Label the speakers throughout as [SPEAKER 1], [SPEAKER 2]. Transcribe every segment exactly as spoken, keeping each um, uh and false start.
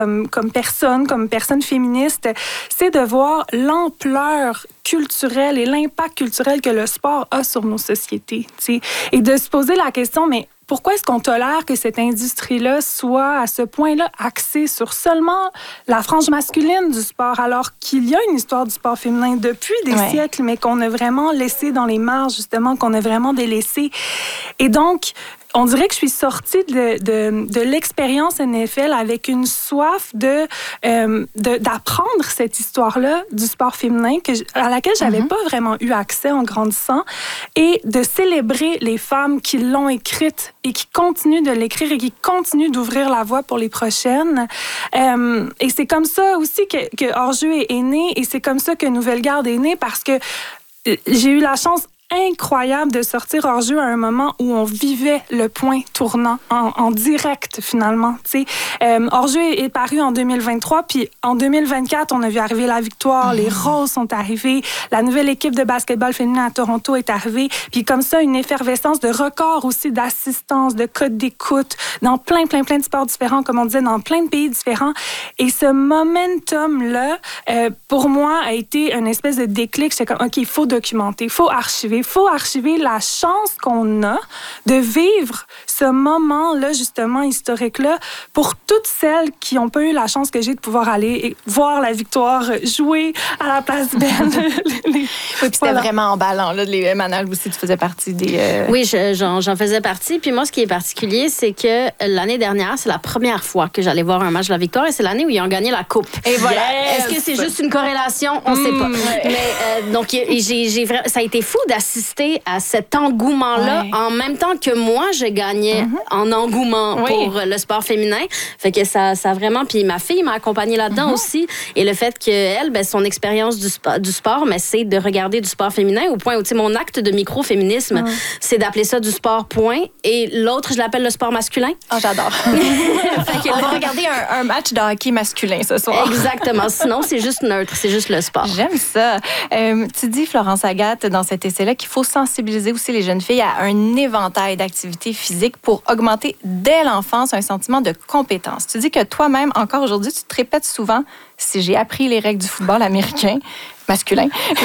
[SPEAKER 1] Comme, comme personne, comme personne féministe, c'est de voir l'ampleur culturelle et l'impact culturel que le sport a sur nos sociétés. T'sais. Et de se poser la question, mais pourquoi est-ce qu'on tolère que cette industrie-là soit à ce point-là axée sur seulement la frange masculine du sport, alors qu'il y a une histoire du sport féminin depuis des ouais. siècles, mais qu'on a vraiment laissé dans les marges, justement, qu'on a vraiment délaissé. Et donc, on dirait que je suis sortie de, de, de l'expérience N F L avec une soif de, euh, de, d'apprendre cette histoire-là du sport féminin que, à laquelle je n'avais mm-hmm. pas vraiment eu accès en grandissant et de célébrer les femmes qui l'ont écrite et qui continuent de l'écrire et qui continuent d'ouvrir la voie pour les prochaines. Euh, et c'est comme ça aussi que, que Hors-jeu est, est né et c'est comme ça que Nouvelle Garde est née parce que j'ai eu la chance incroyable de sortir hors-jeu à un moment où on vivait le point tournant en, en direct, finalement. Euh, hors-jeu est, est paru en deux mille vingt-trois, puis en deux mille vingt-quatre, on a vu arriver la victoire, mmh. les Roses sont arrivés, la nouvelle équipe de basketball féminin à Toronto est arrivée, puis comme ça, une effervescence de records aussi d'assistance, de codes d'écoute, dans plein, plein, plein de sports différents, comme on disait, dans plein de pays différents. Et ce momentum-là, euh, pour moi, a été une espèce de déclic. J'étais comme, OK, il faut documenter, il faut archiver, il faut archiver la chance qu'on a de vivre ce moment-là, justement, historique-là, pour toutes celles qui n'ont pas eu la chance que j'ai de pouvoir aller voir la victoire jouer à la place Ben.
[SPEAKER 2] Oui, puis c'était voilà. vraiment emballant. Là, les Manal aussi, tu faisais partie des... Euh...
[SPEAKER 3] Oui, je, j'en, j'en faisais partie. Puis moi, ce qui est particulier, c'est que l'année dernière, c'est la première fois que j'allais voir un match de la victoire et c'est l'année où ils ont gagné la Coupe.
[SPEAKER 2] Et voilà.
[SPEAKER 3] Yes! Est-ce que c'est juste une corrélation? On ne mmh, sait pas. Ouais. Mais euh, donc, j'ai, j'ai, ça a été fou d'assister à cet engouement-là ouais. en même temps que moi, je gagnais mm-hmm. en engouement oui. pour le sport féminin. Fait que ça, ça vraiment... Puis ma fille m'a accompagnée là-dedans mm-hmm. aussi. Et le fait qu'elle, ben, son expérience du, spa, du sport, ben, c'est de regarder du sport féminin au point où, tu sais, mon acte de micro-féminisme, mm. c'est d'appeler ça du sport point. Et l'autre, je l'appelle le sport masculin.
[SPEAKER 2] Ah, oh, j'adore. Fait que, on va regarder un, un match de hockey masculin ce soir.
[SPEAKER 3] Exactement. Sinon, c'est juste neutre. C'est juste le sport.
[SPEAKER 2] J'aime ça. Euh, tu dis, Florence Agathe, dans cet essai-là, qu'il faut sensibiliser aussi les jeunes filles à un éventail d'activités physiques pour augmenter dès l'enfance un sentiment de compétence. Tu dis que toi-même, encore aujourd'hui, tu te répètes souvent « si j'ai appris les règles du football américain, masculin,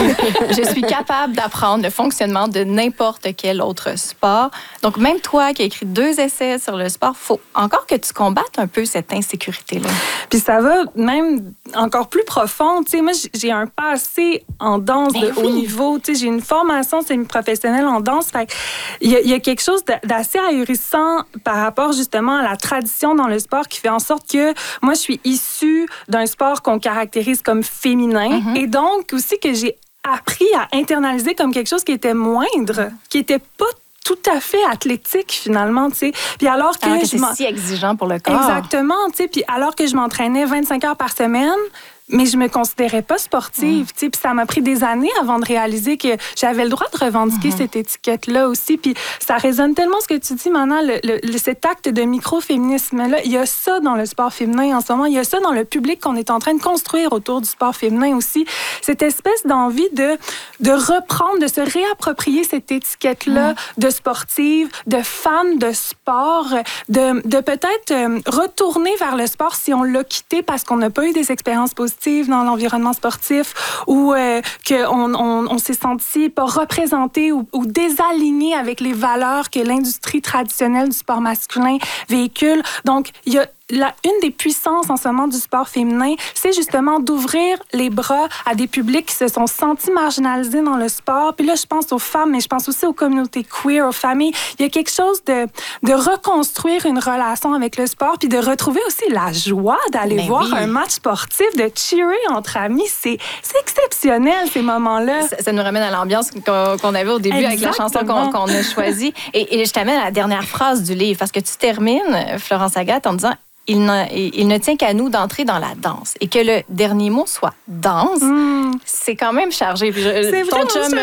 [SPEAKER 2] je suis capable d'apprendre le fonctionnement de n'importe quel autre sport. » Donc, même toi qui as écrit deux essais sur le sport, il faut encore que tu combattes un peu cette insécurité-là.
[SPEAKER 1] Puis ça va même encore plus profond. Tu sais, moi, j'ai un passé en danse ben de oui. haut niveau. Tu sais, j'ai une formation semi-professionnelle en danse. Fait il y a, il y a quelque chose d'assez ahurissant par rapport justement à la tradition dans le sport qui fait en sorte que moi, je suis issue d'un sport qu'on caractérise comme féminin. Mm-hmm. Et donc, aussi que j'ai appris à internaliser comme quelque chose qui était moindre, qui était pas tout à fait athlétique, finalement, tu sais. Puis alors que...
[SPEAKER 2] Alors que
[SPEAKER 1] je
[SPEAKER 2] c'est
[SPEAKER 1] m'en...
[SPEAKER 2] si exigeant pour le corps.
[SPEAKER 1] Exactement, tu sais. Puis alors que je m'entraînais vingt-cinq heures par semaine, mais je me considérais pas sportive, mmh. tu sais. Puis ça m'a pris des années avant de réaliser que j'avais le droit de revendiquer mmh. cette étiquette-là aussi. Puis ça résonne tellement ce que tu dis, maintenant, le, le, cet acte de micro-féminisme-là. Il y a ça dans le sport féminin en ce moment. Il y a ça dans le public qu'on est en train de construire autour du sport féminin aussi. Cette espèce d'envie de, de reprendre, de se réapproprier cette étiquette-là mmh. de sportive, de femme de sport, de, de peut-être euh, retourner vers le sport si on l'a quitté parce qu'on n'a pas eu des expériences positives dans l'environnement sportif ou euh, qu'on on, on s'est senti pas représenté ou, ou désaligné avec les valeurs que l'industrie traditionnelle du sport masculin véhicule. Donc, il y a La, une des puissances en ce moment du sport féminin, c'est justement d'ouvrir les bras à des publics qui se sont sentis marginalisés dans le sport. Puis là, je pense aux femmes, mais je pense aussi aux communautés queer, aux familles. Il y a quelque chose de, de reconstruire une relation avec le sport, puis de retrouver aussi la joie d'aller mais voir oui. un match sportif, de cheerer entre amis. C'est, c'est exceptionnel, ces moments-là.
[SPEAKER 2] Ça, ça nous ramène à l'ambiance qu'on, qu'on avait au début Exactement. Avec la chanson qu'on, qu'on a choisie. Et, et je t'amène à la dernière phrase du livre, parce que tu termines, Florence Agathe, en disant... Il ne, il ne tient qu'à nous d'entrer dans la danse. Et que le dernier mot soit danse, mmh. c'est quand même chargé. Puis je,
[SPEAKER 1] c'est
[SPEAKER 2] ton
[SPEAKER 1] vrai,
[SPEAKER 2] chum,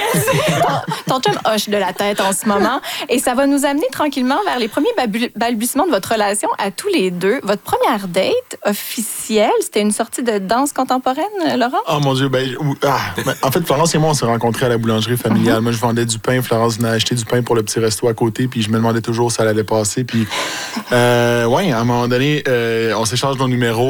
[SPEAKER 2] ton, ton chum hoche de la tête en ce moment. Et ça va nous amener tranquillement vers les premiers balbutiements de votre relation à tous les deux. Votre première date officielle, c'était une sortie de danse contemporaine, Laurent?
[SPEAKER 4] Oh mon Dieu, ben, ah, en fait, Florence et moi, on s'est rencontrés à la boulangerie familiale. Mmh. Moi, je vendais du pain. Florence venait acheter du pain pour le petit resto à côté. Puis je me demandais toujours si ça allait passer. Puis, euh, ouais, à un moment donné, euh, on s'échange nos numéros.